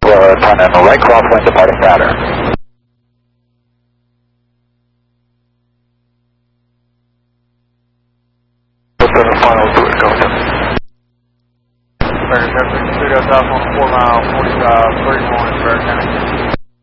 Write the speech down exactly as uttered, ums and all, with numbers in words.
uh, time and right crosswind departing pattern. seven final to it, go ahead. Studio South on four mile, forty-five, thirty-one, Bear County.